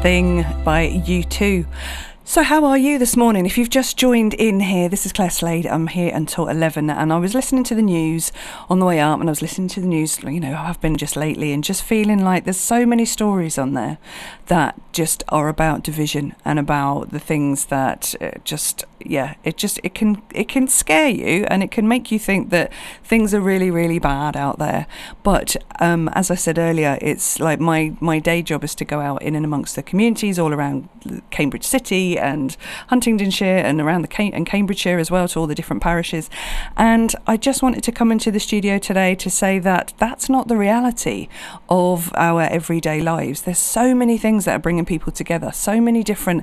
Thing by U2. So how are you this morning? If you've just joined in here, this is Claire Slade. I'm here until 11 and I was listening to the news on the way up, and I was listening to the news, you know, I've been just lately, and just feeling like there's so many stories on there that just are about division and about the things that it can scare you, and it can make you think that things are really, really bad out there. But as I said earlier, it's like my day job is to go out in and amongst the communities all around Cambridge City and Huntingdonshire and around and Cambridgeshire as well, to all the different parishes. And I just wanted to come into the studio today to say that that's not the reality of our everyday lives. There's so many things that are bringing people together, so many different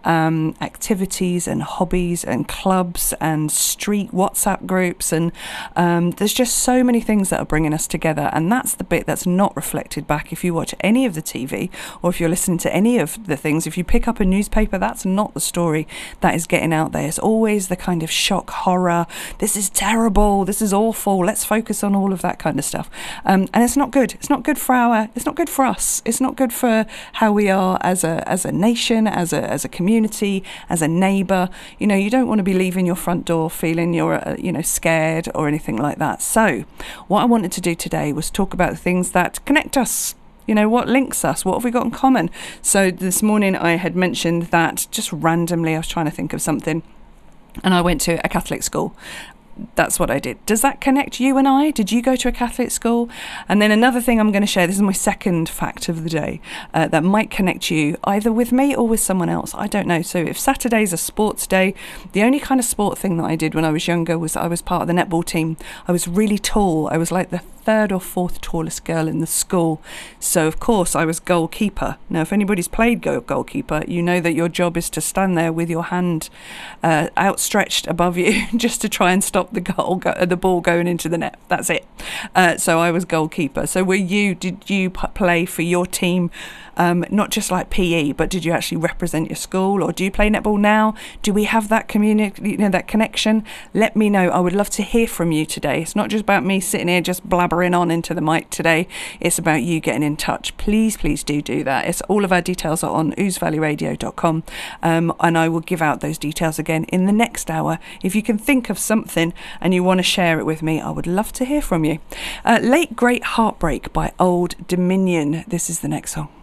activities and hobbies and clubs and street WhatsApp groups, and there's just so many things that are bringing us together. And that's the bit that's not reflected back if you watch any of the TV or if you're listening to any of the things. If you pick up a newspaper, that's not the story that is getting out there. It's always the kind of shock horror, this is terrible, this is awful, let's focus on all of that kind of stuff, and it's not good. It's not good for it's not good for us. It's not good for how we are as a nation, as a community, as a neighbour. You know, you don't want to be leaving your front door feeling you're scared or anything like that. So what I wanted to do today was talk about the things that connect us. You know, what links us? What have we got in common? So this morning I had mentioned that just randomly I was trying to think of something, and I went to a Catholic school. That's what I did. Does that connect you and I? Did you go to a Catholic school? And then another thing I'm going to share, this is my second fact of the day, that might connect you either with me or with someone else. I don't know. So if Saturday's a sports day, the only kind of sport thing that I did when I was younger was I was part of the netball team. I was really tall. I was like the third or fourth tallest girl in the school. So of course I was goalkeeper. Now if anybody's played goalkeeper, you know that your job is to stand there with your hand outstretched above you just to try and stop the ball going into the net. That's it. So I was goalkeeper. So did you play for your team, not just like PE, but did you actually represent your school, or do you play netball now? Do we have that community, that connection? Let me know. I would love to hear from you today. It's not just about me sitting here just blabbering on into the mic today. It's about you getting in touch. Please do that. It's all of our details are on ousevalleyradio.com, and I will give out those details again in the next hour. If you can think of something and you want to share it with me, I would love to hear from you. Late Great Heartbreak by Old Dominion. This is the next song.